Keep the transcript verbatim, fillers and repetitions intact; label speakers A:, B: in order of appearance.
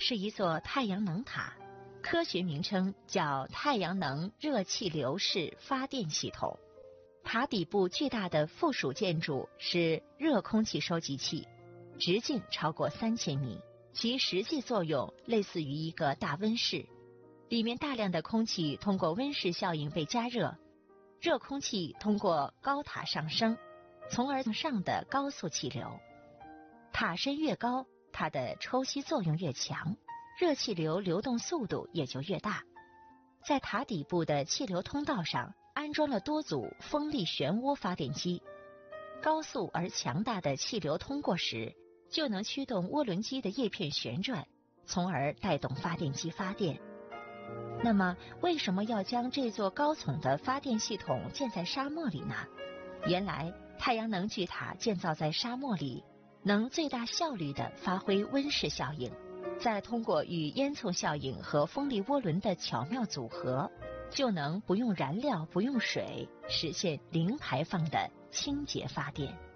A: 是一座太阳能塔，科学名称叫太阳能热气流式发电系统。塔底部巨大的附属建筑是热空气收集器，直径超过三千米，其实际作用类似于一个大温室，里面大量的空气通过温室效应被加热，热空气通过高塔上升，从而向上的高速气流。塔身越高，它的抽吸作用越强，热气流流动速度也就越大。在塔底部的气流通道上安装了多组风力漩涡发电机，高速而强大的气流通过时，就能驱动涡轮机的叶片旋转，从而带动发电机发电。那么为什么要将这座高耸的发电系统建在沙漠里呢？原来太阳能巨塔建造在沙漠里，能最大效率地发挥温室效应，再通过与烟囱效应和风力涡轮的巧妙组合，就能不用燃料不用水，实现零排放的清洁发电。